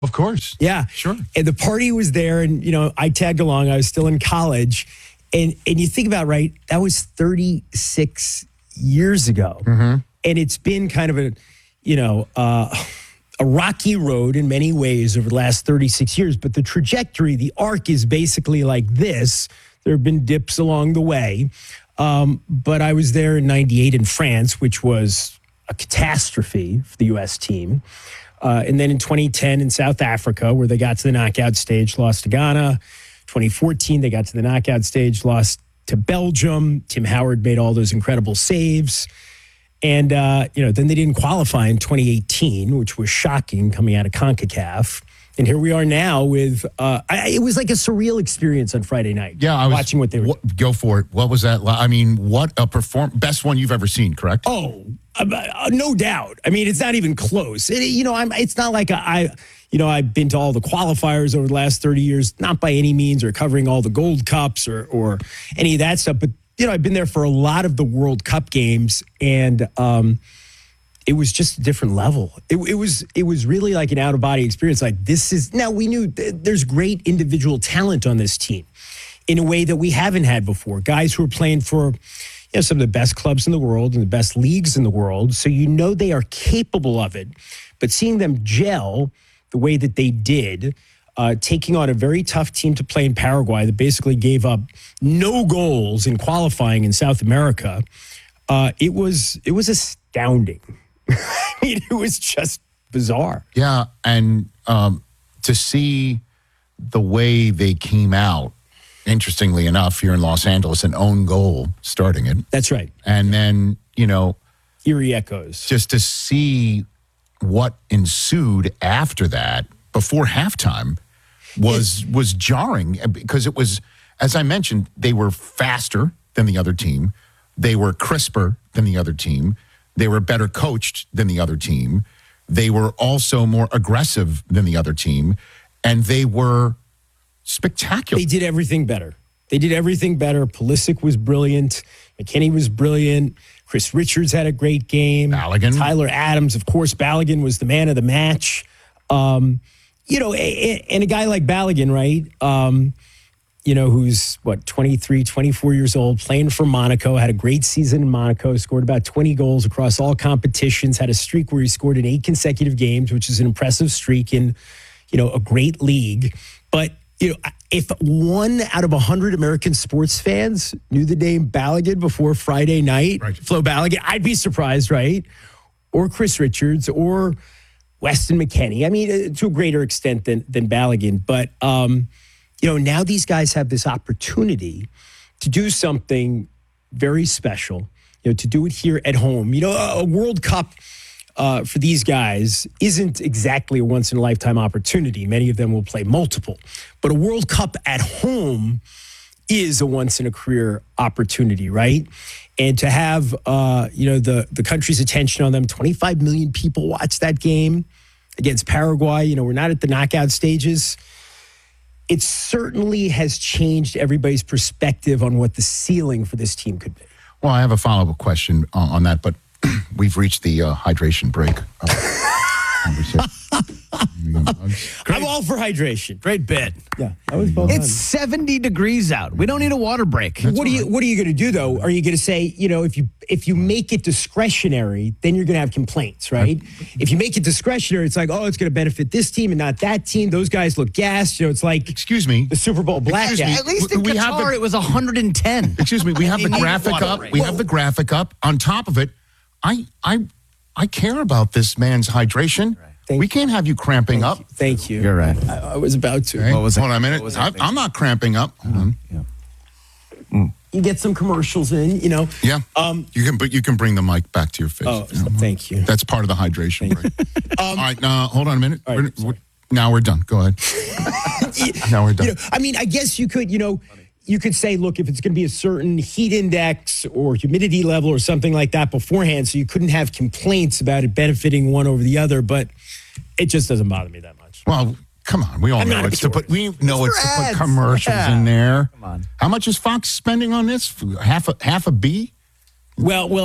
Of course. Yeah. Sure. And the party was there, and, I tagged along. I was still in college. And you think about, right, that was 36 years ago. Mm-hmm. And it's been kind of a rocky road in many ways over the last 36 years. But the trajectory, the arc is basically like this. There have been dips along the way. But I was there in 98 in France, which was a catastrophe for the U.S. team. And then in 2010 in South Africa, where they got to the knockout stage, lost to Ghana. 2014, they got to the knockout stage, lost to Belgium. Tim Howard made all those incredible saves. And, then they didn't qualify in 2018, which was shocking coming out of CONCACAF. And here we are now with, it was like a surreal experience on Friday night. Yeah, I was watching what they were doing. Go for it. What was that? I mean, what a best one you've ever seen, correct? Oh, no doubt. I mean, it's not even close. It's not like I've been to all the qualifiers over the last 30 years, not by any means, or covering all the Gold Cups or any of that stuff. But, I've been there for a lot of the World Cup games, and it was just a different level. It was really like an out-of-body experience. Like, now we knew there's great individual talent on this team in a way that we haven't had before. Guys who are playing for some of the best clubs in the world and the best leagues in the world. So they are capable of it. But seeing them gel the way that they did, taking on a very tough team to play in Paraguay that basically gave up no goals in qualifying in South America, it was astounding. I mean, it was just bizarre. Yeah, and to see the way they came out, interestingly enough, here in Los Angeles, an own goal starting it. That's right. And then, eerie echoes. Just to see what ensued after that, before halftime, was jarring because it was, as I mentioned, they were faster than the other team. They were crisper than the other team. They were better coached than the other team. They were also more aggressive than the other team. And they were spectacular. They did everything better. Pulisic was brilliant. McKennie was brilliant. Chris Richards had a great game. Balogun. Tyler Adams, of course. Balogun was the man of the match. And a guy like Balogun, right? Who's 23, 24 years old, playing for Monaco, had a great season in Monaco, scored about 20 goals across all competitions, had a streak where he scored in 8 consecutive games, which is an impressive streak in, a great league. But, if 1 out of 100 American sports fans knew the name Balogun before Friday night, right. Flo Balogun, I'd be surprised, right? Or Chris Richards or Weston McKennie. I mean, to a greater extent than Balogun. But, now these guys have this opportunity to do something very special, to do it here at home. A World Cup for these guys isn't exactly a once-in-a-lifetime opportunity. Many of them will play multiple. But a World Cup at home is a once-in-a-career opportunity, right? And to have, the country's attention on them, 25 million people watched that game against Paraguay. We're not at the knockout stages. It certainly has changed everybody's perspective on what the ceiling for this team could be. Well, I have a follow-up question on that, but we've reached the hydration break. I'm all for hydration. Great bit. Yeah, that was both. It's 70 degrees out. We don't need a water break. What are you going to do though? Are you going to say, if you make it discretionary, then you're going to have complaints, right? If you make it discretionary, it's like, oh, it's going to benefit this team and not that team. Those guys look gassed. It's like, excuse me, the Super Bowl blackout. At least in Qatar, it was 110. Excuse me, we have the graphic up. We have the graphic up. On top of it, I care about this man's hydration. Right. We can't have you cramping up. Thank you. You're right. I was about to. Okay. What was it? Hold on a minute. I'm not cramping up. You get some commercials in, Yeah. You can bring the mic back to your face. Oh, thank you. That's part of the hydration break. All right, now hold on a minute. All right, now we're done. Go ahead. Now we're done. I guess you could, you could say, look, if it's going to be a certain heat index or humidity level or something like that beforehand, so you couldn't have complaints about it benefiting one over the other, but it just doesn't bother me that much. Well, come on. We all know it's to put commercials in there. Come on. How much is Fox spending on this? Half a B? Well,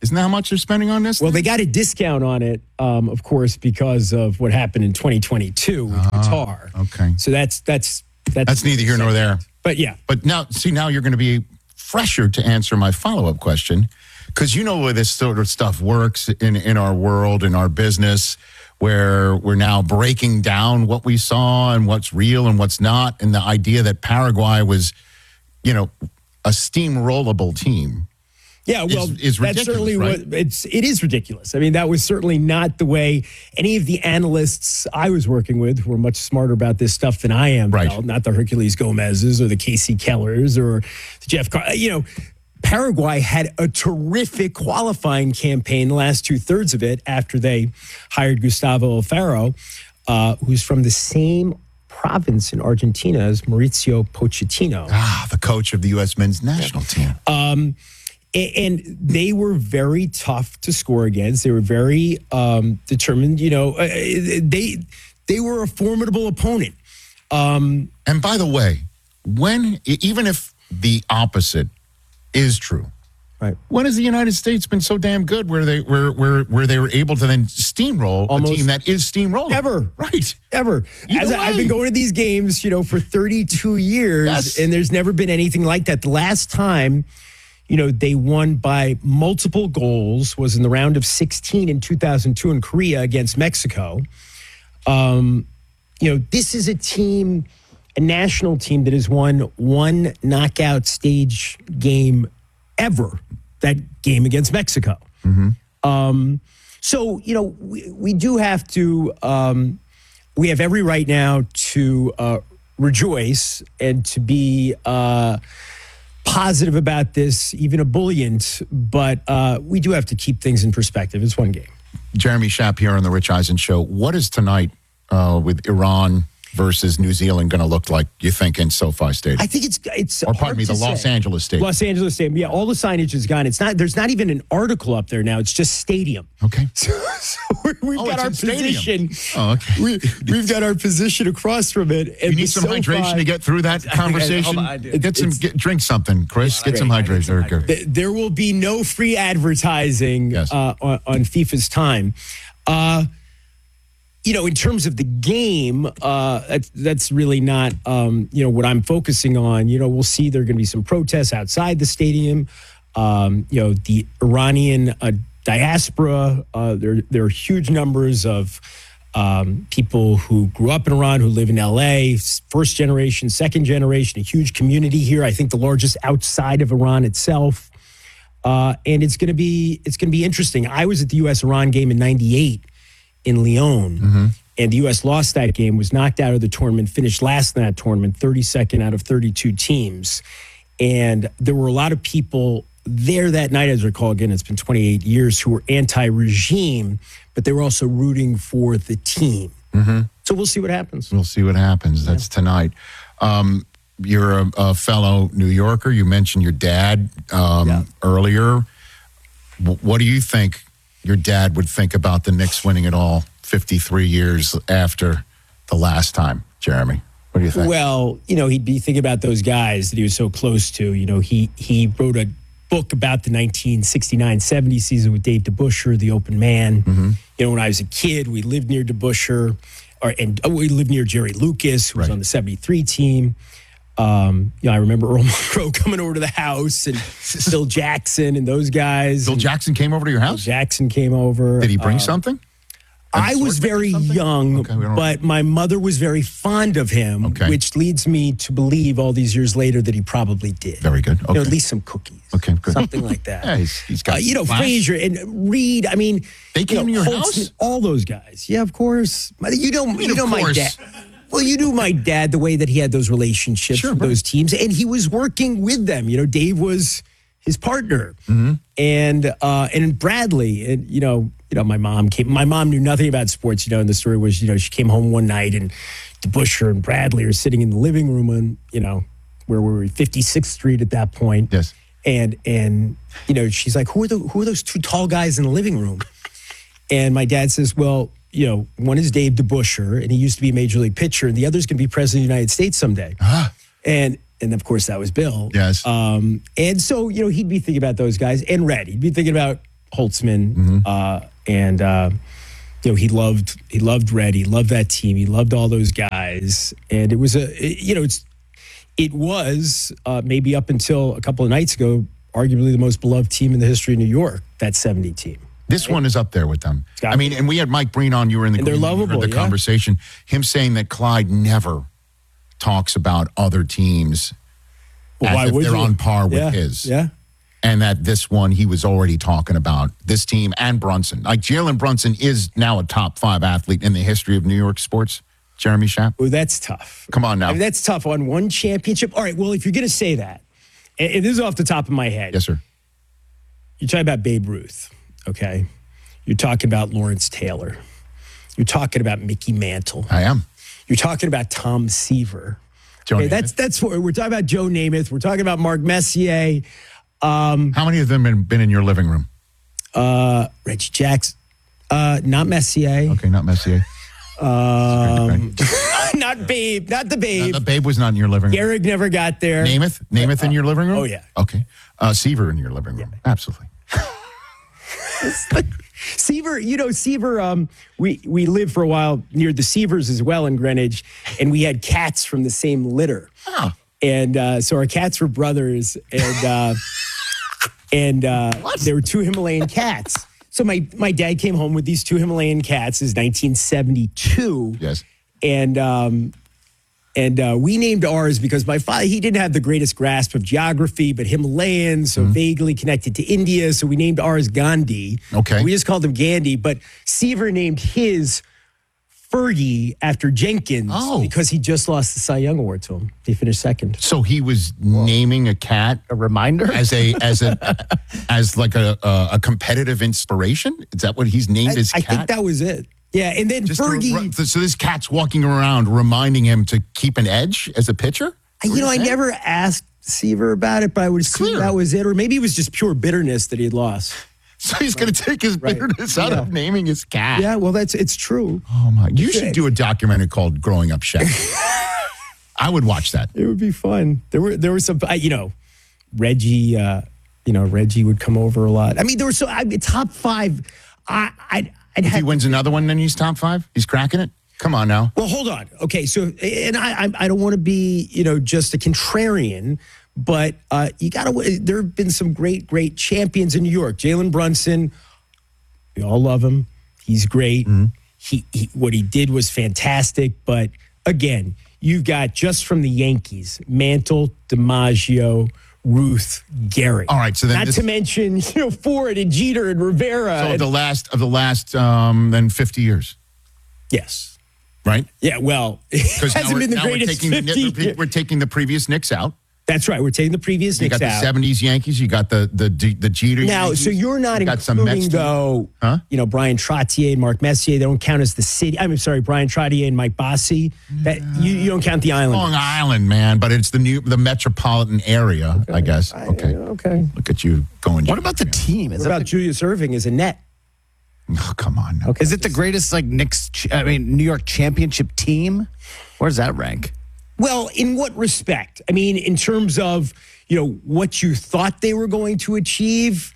Isn't that how much they're spending on this? Well, they got a discount on it, of course, because of what happened in 2022 with Qatar. Okay. So that's neither here nor there. But yeah. But now you're going to be fresher to answer my follow-up question, because you know where this sort of stuff works in our world, in our business, where we're now breaking down what we saw and what's real and what's not, and the idea that Paraguay was, a steamrollable team. Yeah, well, is that's certainly right? it is ridiculous. I mean, that was certainly not the way any of the analysts I was working with, who were much smarter about this stuff than I am, right? Not the Hercules Gomez's or the Casey Kellers or the Jeff Paraguay had a terrific qualifying campaign, the last 2/3 of it, after they hired Gustavo Alfaro, who's from the same province in Argentina as Mauricio Pochettino. The coach of the U.S. men's national team. And they were very tough to score against. They were very determined. They were a formidable opponent. And by the way, even if the opposite is true, right? When has the United States been so damn good where they were able to then steamroll a team that is steamrolled? Ever. Right. Ever. I've been going to these games, for 32 years, yes. And there's never been anything like that. The last time, they won by multiple goals was in the round of 16 in 2002 in Korea against Mexico. This is a national team that has won one knockout stage game ever, that game against Mexico. Mm-hmm. So, we do have to, we have every right now to rejoice and to be positive about this, even ebullient, but we do have to keep things in perspective. It's one game. Jeremy Schaap here on the Rich Eisen Show. What is tonight with Iran versus New Zealand going to look like, you think, in SoFi Stadium? I think it's or pardon me, the Los Angeles Stadium. Los Angeles Stadium. Yeah, all the signage is gone. There's not even an article up there now. It's just stadium. Okay. So we've got our position. Oh, okay. We've got our position across from it. And you need some hydration to get through that conversation. Drink something, Chris. Get some hydration. There will be no free advertising on FIFA's time. In terms of the game, that's really not, what I'm focusing on. We'll see there are going to be some protests outside the stadium. The Iranian diaspora, there are huge numbers of people who grew up in Iran, who live in L.A., first generation, second generation, a huge community here. I think the largest outside of Iran itself. And it's going to be interesting. I was at the U.S.-Iran game in '98. In Lyon, and the U.S. lost that game, was knocked out of the tournament, finished last in that tournament, 32nd out of 32 teams. And there were a lot of people there that night, as I recall, again, it's been 28 years, who were anti-regime, but they were also rooting for the team. Mm-hmm. So we'll see what happens. We'll see what happens. That's tonight. You're a fellow New Yorker. You mentioned your dad earlier. What do you think your dad would think about the Knicks winning it all 53 years after the last time, Jeremy? What do you think? Well, he'd be thinking about those guys that he was so close to. He wrote a book about the 1969-70 season with Dave DeBusschere, the open man. Mm-hmm. When I was a kid, we lived near DeBusschere, we lived near Jerry Lucas, who was on the 73 team. I remember Earl Monroe coming over to the house, and Phil Jackson and those guys. Phil Jackson came over to your house? Phil Jackson came over. Did he bring something? I was very young, but my mother was very fond of him, which leads me to believe all these years later that he probably did. Very good. Okay. At least some cookies. Okay, good. Something like that. Yeah, he's got Frazier and Reed. I mean, they came to your house? All those guys. Yeah, of course. You know my dad. Well, you knew my dad, the way that he had those relationships with those teams, and he was working with them. Dave was his partner, and Bradley, and my mom came. My mom knew nothing about sports. And the story was, she came home one night, and DeBusschere and Bradley are sitting in the living room, and where we were, 56th Street at that point. Yes, and she's like, who are those two tall guys in the living room? And my dad says, well, one is Dave DeBusschere, and he used to be a major league pitcher, and the other's going to be president of the United States someday. And of course, that was Bill. Yes. And so, he'd be thinking about those guys, and Red. He'd be thinking about Holtzman, and he loved Red, he loved that team, he loved all those guys, and it was maybe up until a couple of nights ago, arguably the most beloved team in the history of New York. That 70 team. This one is up there with them. I mean, and we had Mike Breen on. You were in the and they're lovable, the conversation. Him saying that Clyde never talks about other teams as if they're on par with his. Yeah. And that this one, he was already talking about this team and Brunson. Like Jalen Brunson is now a top 5 athlete in the history of New York sports. Jeremy Schaap. Oh, that's tough. Come on now. I mean, that's tough on one championship. All right, well, if you're going to say that, and this is off the top of my head. Yes, sir. You're talking about Babe Ruth, okay? You're talking about Lawrence Taylor. You're talking about Mickey Mantle. I am. You're talking about Tom Seaver. Joe Namath. That's what we're talking about. Joe Namath. We're talking about Mark Messier. How many of them been in your living room? Reggie Jackson. Not Messier. Okay, not Messier. Not Babe. Not the Babe. The Babe was not in your living room. Gehrig never got there. Namath in your living room? Oh, yeah. Okay. Seaver in your living room. Yeah. Absolutely. Seaver, we lived for a while near the Seavers as well in Greenwich, and we had cats from the same litter. Oh. And so our cats were brothers, and there were 2 Himalayan cats. So my dad came home with these 2 Himalayan cats. It was 1972. Yes. And we named ours because my father, he didn't have the greatest grasp of geography, but Himalayan, so vaguely connected to India. So we named ours Gandhi. Okay. We just called him Gandhi. But Seaver named his Fergie after Jenkins because he just lost the Cy Young Award to him. He finished second. So he was naming a cat A reminder? as like a competitive inspiration? Is that what he's named his cat? I think that was it. Yeah, and then Fergie. So this cat's walking around reminding him to keep an edge as a pitcher? I never asked Seaver about it, but I would assume that was it. Or maybe it was just pure bitterness that he had lost. So he's going to take his bitterness out of naming his cat. Yeah, well, it's true. Oh, my. You should do a documentary called Growing Up Chef. I would watch that. It would be fun. There were some, Reggie, Reggie would come over a lot. I mean, there were top 5. If he wins another one, then he's top 5? He's cracking it? Come on now. Well, hold on. Okay, so, and I don't want to be, just a contrarian, but there have been some great champions in New York. Jalen Brunson, we all love him. He's great. Mm-hmm. He what he did was fantastic. But again, you've got just from the Yankees, Mantle, DiMaggio, Ruth, Gehrig. All right, so then not to mention Ford and Jeter and Rivera. So the last then 50 years. Yes. Right? Yeah, well, it hasn't been the greatest 50. We're taking the previous Knicks out. That's right. We're taking the previous Knicks out. You got the 70s Yankees. You got the Jeter now, Yankees. So you're not including, though, Brian Trottier and Mark Messier. They don't count as the city. I'm sorry, Brian Trottier and Mike Bossy. That you don't count the island. Long Island, man, but it's the metropolitan area, I guess. Okay. Look at you going. What about the team? What about Julius Erving as a net? Oh, come on. Now. Okay. Is it the greatest New York championship team? Where does that rank? Well, in what respect? I mean, in terms of, what you thought they were going to achieve,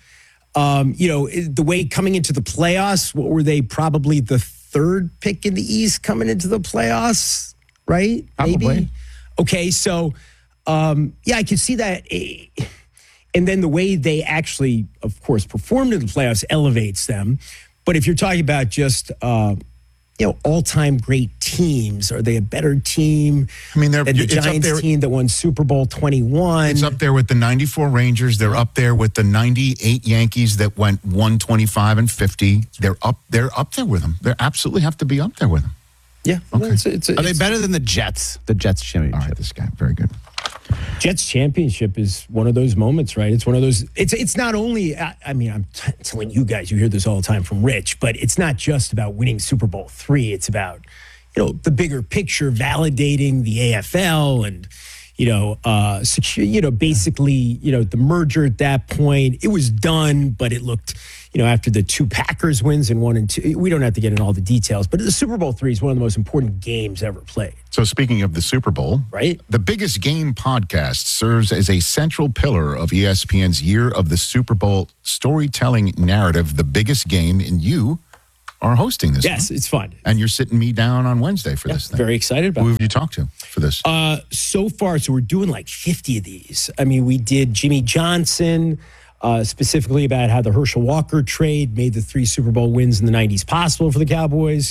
the way coming into the playoffs, what were they, probably the 3rd pick in the East coming into the playoffs, right? Probably. Maybe? Okay, so, I could see that. And then the way they actually, of course, performed in the playoffs elevates them. But if you're talking about just, all-time great teams, are they a better team? I mean, than the Giants team that won Super Bowl 21? It's up there with the 94 Rangers. They're up there with the 98 Yankees that went 125 and 50. They're up there with them. They absolutely have to be up there with them. Yeah. Okay. Are they better than the Jets? The Jets championship. All right, this guy, very good. Jets championship is one of those moments, right? It's one of those. It's not only. I'm telling you guys, you hear this all the time from Rich, but it's not just about winning Super Bowl III. It's about the bigger picture, validating the AFL and basically, the merger at that point, it was done, but it looked, after the 2 Packers wins in 1 and 2, we don't have to get into all the details, but the Super Bowl III is one of the most important games ever played. So speaking of the Super Bowl, right? The Biggest Game podcast serves as a central pillar of ESPN's Year of the Super Bowl storytelling narrative, The Biggest Game, and you are hosting this. Yes, one. it's fun. And you're sitting me down on Wednesday for this thing. Very excited about it. Who have you talked to for this? So far, we're doing like 50 of these. I mean, we did Jimmy Johnson, specifically about how the Herschel Walker trade made the 3 Super Bowl wins in the 90s possible for the Cowboys.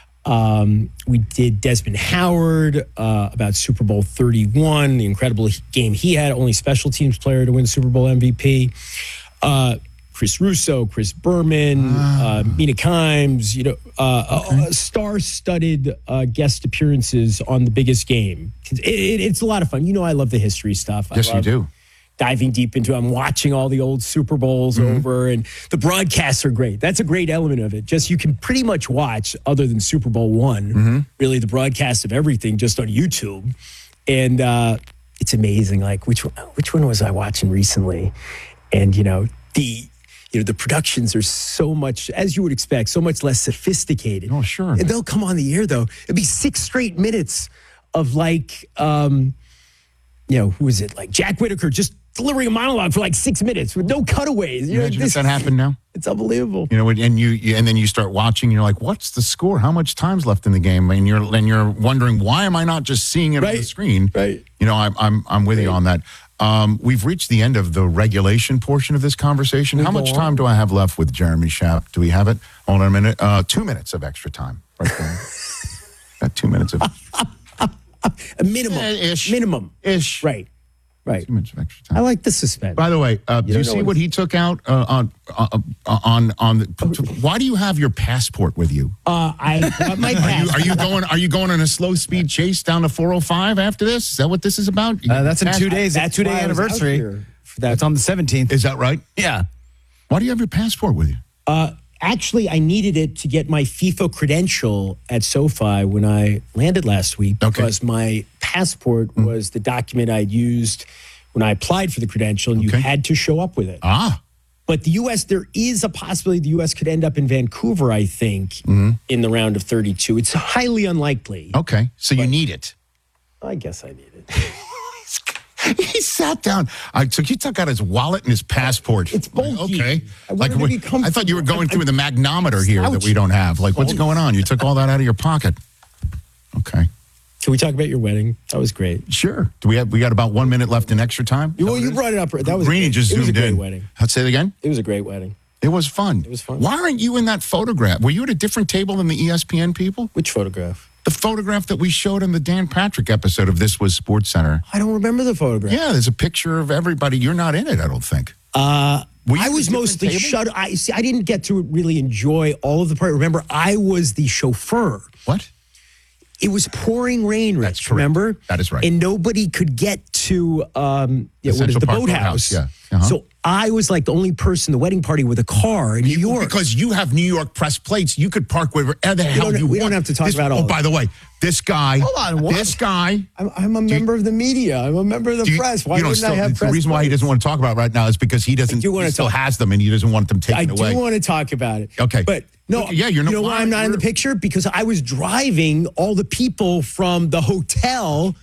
We did Desmond Howard about Super Bowl 31, the incredible game he had, only special teams player to win Super Bowl MVP. Chris Russo, Chris Berman, Mina Kimes, star-studded guest appearances on The Biggest Game. It's a lot of fun. I love the history stuff. Yes, you do. Diving deep into it. I'm watching all the old Super Bowls over, and the broadcasts are great. That's a great element of it. Just you can pretty much watch, other than Super Bowl I, really the broadcast of everything just on YouTube. And it's amazing. Like, which one was I watching recently? And, the productions are so much, as you would expect, so much less sophisticated. Oh, sure. And they'll come on the air, though. It'd be 6 straight minutes of who is it? Like Jack Whitaker just delivering a monologue for like 6 minutes with no cutaways. Imagine if that happened now. It's unbelievable. And then you start watching, and you're like, what's the score? How much time's left in the game? And you're wondering, why am I not just seeing it on the screen? Right. I'm with you on that. We've reached the end of the regulation portion of this conversation. How much time do I have left with Jeremy Schaap? Do we have it? Hold on a minute. 2 minutes of extra time. Right there. Got 2 minutes of a minimum. Ish. Minimum. Ish. Right. 2 minutes of extra time. I like the suspense. By the way, do you see what he took out on why do you have your passport with you? I want my passport. Are you going on a slow speed chase down to 405 after this? Is that what this is about? That's in 2 days. That's 2-day anniversary. That's on the 17th. Is that right? Yeah. Why do you have your passport with you? Actually, I needed it to get my FIFA credential at SoFi when I landed last week because my passport was the document I'd used when I applied for the credential, and you had to show up with it. But the U.S., there is a possibility the U.S. could end up in Vancouver, I think, in the round of 32. It's highly unlikely. Okay, so you need it. I guess I need it. He sat down. He took out his wallet and his passport. It's bulky. Okay. I thought you were going through the magnometer here that we don't have. Like, what's going on? You took all that out of your pocket. Okay. Can we talk about your wedding? That was great. Sure. We got about 1 minute left in extra time? Well, you brought it up. That was Greeny just zoomed in. It was a great wedding. I'll say it again? It was a great wedding. It was fun. It was fun. Why aren't you in that photograph? Were you at a different table than the ESPN people? Which photograph? The photograph that we showed in the Dan Patrick episode of This Was Sports Center. I don't remember the photograph. Yeah, there's a picture of everybody. You're not in it, I don't think. I was mostly shut. I didn't get to really enjoy all of the part. Remember, I was the chauffeur. What? It was pouring rain, Rich. That's correct. Remember? That is right. And nobody could get to the boathouse. Yeah. So I was like the only person in the wedding party with a car in New York. Because you have New York press plates, you could park wherever the hell you want. We don't have to talk about all. Oh, by the way, this guy. Hold on. What? This guy. I'm a member of the media. I'm a member of the press. Why wouldn't I have press? The reason why he doesn't want to talk about it right now is because he still has them and he doesn't want them taken away. I do want to talk about it. Okay. But no, yeah, you're not. You know why I'm not in the picture? Because I was driving all the people from the hotel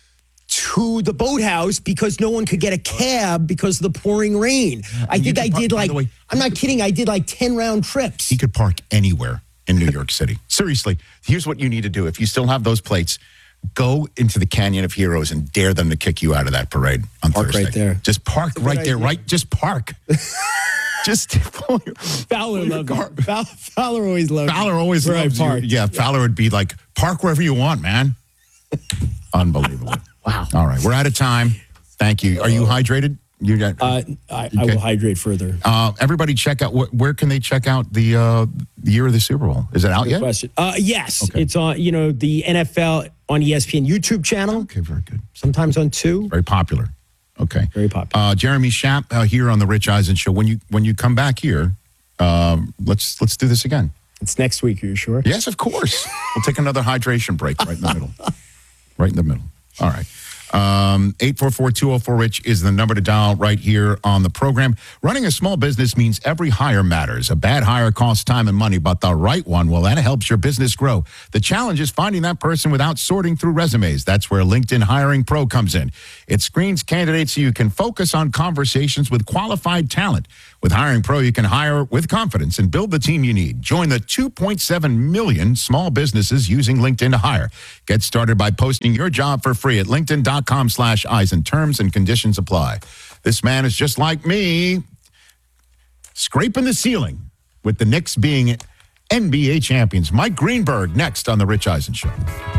to the boathouse because no one could get a cab because of the pouring rain. I think I did I'm not kidding, I did like 10 round trips. He could park anywhere in New York City. Seriously, here's what you need to do. If you still have those plates, go into the Canyon of Heroes and dare them to kick you out of that parade on Thursday. Right there. Just park right there, right? Just park. Just Fowler loved it. Fowler always loved it. Fowler always loves you. Yeah, Fowler would be like, park wherever you want, man. Unbelievable. Wow. All right, we're out of time. Thank you. Are you hydrated? I will hydrate further. Everybody check out, where can they check out the Year of the Super Bowl? Is it out yet? Question. Yes. Okay. It's on, the NFL on ESPN YouTube channel. Okay, very good. Sometimes on 2. Very popular. Okay. Very popular. Jeremy Schaap here on the Rich Eisen Show. When you come back here, let's do this again. It's next week, are you sure? Yes, of course. We'll take another hydration break right in the middle. Right in the middle. All right. 844-204-RICH is the number to dial right here on the program. Running a small business means every hire matters. A bad hire costs time and money, but the right one, well, that helps your business grow. The challenge is finding that person without sorting through resumes. That's where LinkedIn Hiring Pro comes in. It screens candidates so you can focus on conversations with qualified talent. With Hiring Pro, you can hire with confidence and build the team you need. Join the 2.7 million small businesses using LinkedIn to hire. Get started by posting your job for free at linkedin.com/Eisen. Terms and conditions apply. This man is just like me, scraping the ceiling with the Knicks being NBA champions. Mike Greenberg next on The Rich Eisen Show.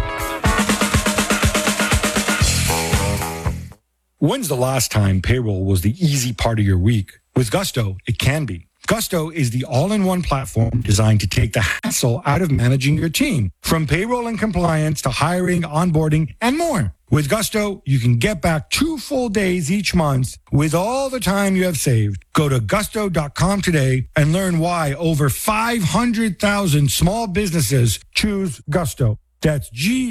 When's the last time payroll was the easy part of your week? With Gusto, it can be. Gusto is the all-in-one platform designed to take the hassle out of managing your team, from payroll and compliance to hiring, onboarding, and more. With Gusto, you can get back 2 full days each month with all the time you have saved. Go to gusto.com today and learn why over 500,000 small businesses choose Gusto. That's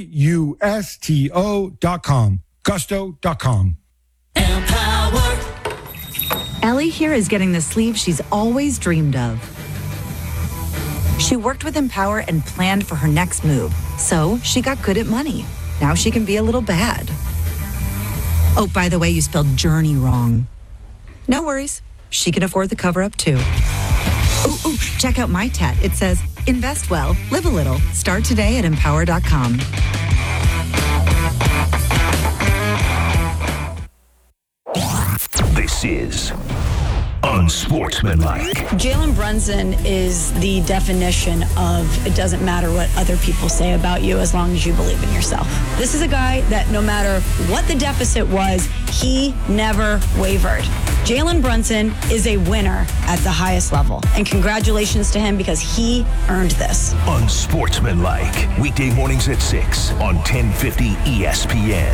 Gusto.com. Gusto.com. Empower. Ellie here is getting the sleeve she's always dreamed of. She worked with Empower and planned for her next move, so she got good at money. Now she can be a little bad. Oh, by the way, you spelled journey wrong. No worries. She can afford the cover-up, too. Ooh, check out my tat. It says, invest well, live a little. Start today at empower.com. This is Unsportsmanlike. Jalen Brunson is the definition of it doesn't matter what other people say about you as long as you believe in yourself. This is a guy that no matter what the deficit was, he never wavered. Jalen Brunson is a winner at the highest level. And congratulations to him because he earned this. Unsportsmanlike. Weekday mornings at 6 on 1050 ESPN.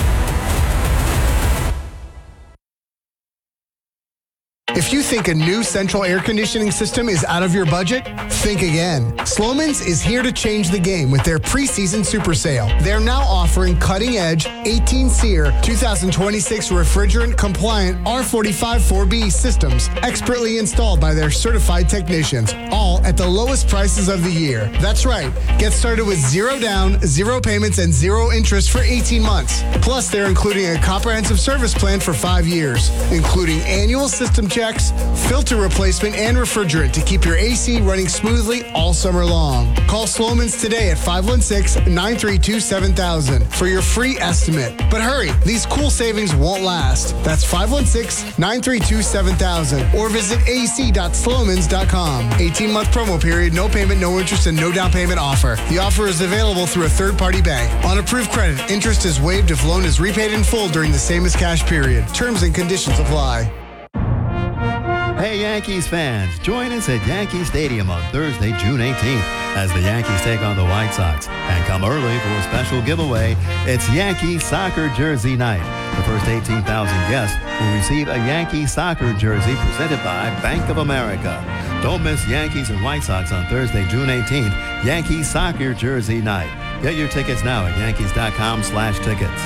If you think a new central air conditioning system is out of your budget, think again. Slomin's is here to change the game with their preseason super sale. They're now offering cutting-edge 18-SEER 2026 refrigerant-compliant R45 4B systems expertly installed by their certified technicians, all at the lowest prices of the year. That's right. Get started with 0 down, 0 payments, and 0 interest for 18 months. Plus, they're including a comprehensive service plan for 5 years, including annual system checks, filter replacement, and refrigerant to keep your AC running smoothly all summer long. Call Slomin's today at 516-932-7000 for your free estimate. But hurry, these cool savings won't last. That's 516-932-7000 or visit ac.slomans.com. 18-month promo period, no payment, no interest, and no down payment offer. The offer is available through a third-party bank. On approved credit, interest is waived if loan is repaid in full during the same as cash period. Terms and conditions apply. Hey, Yankees fans, join us at Yankee Stadium on Thursday, June 18th as the Yankees take on the White Sox. And come early for a special giveaway. It's Yankee Soccer Jersey Night. The first 18,000 guests will receive a Yankee soccer jersey presented by Bank of America. Don't miss Yankees and White Sox on Thursday, June 18th, Yankee Soccer Jersey Night. Get your tickets now at yankees.com/tickets.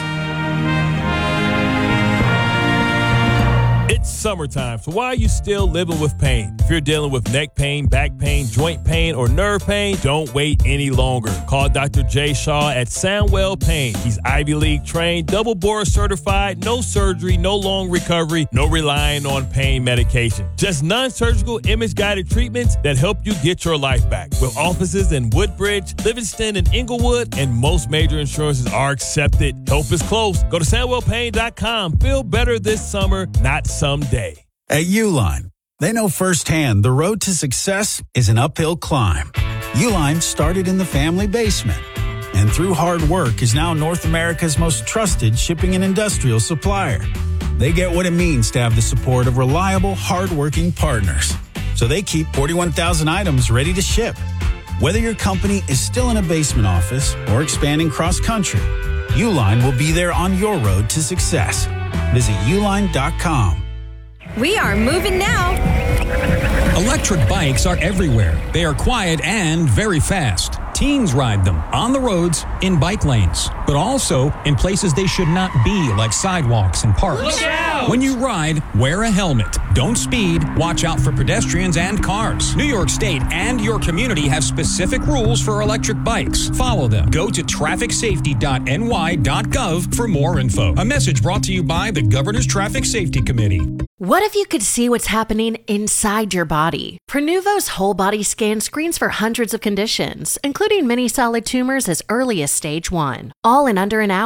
It's summertime, so why are you still living with pain? If you're dealing with neck pain, back pain, joint pain, or nerve pain, don't wait any longer. Call Dr. Jay Shaw at Sandwell Pain. He's Ivy League trained, double board certified, no surgery, no long recovery, no relying on pain medication. Just non-surgical image-guided treatments that help you get your life back. With offices in Woodbridge, Livingston, and Inglewood, and most major insurances are accepted. Help is close. Go to SandwellPain.com. Feel better this summer, not someday. At Uline, they know firsthand the road to success is an uphill climb. Uline started in the family basement and through hard work is now North America's most trusted shipping and industrial supplier. They get what it means to have the support of reliable, hardworking partners. So they keep 41,000 items ready to ship. Whether your company is still in a basement office or expanding cross-country, Uline will be there on your road to success. Visit uline.com. We are moving now. Electric bikes are everywhere. They are quiet and very fast. Teens ride them on the roads, in bike lanes, but also in places they should not be, like sidewalks and parks. Look out! When you ride, wear a helmet. Don't speed. Watch out for pedestrians and cars. New York State and your community have specific rules for electric bikes. Follow them. Go to trafficsafety.ny.gov for more info. A message brought to you by the Governor's Traffic Safety Committee. What if you could see what's happening inside your body? Prenuvo's whole body scan screens for hundreds of conditions, including many solid tumors as early as stage 1, all in under an hour.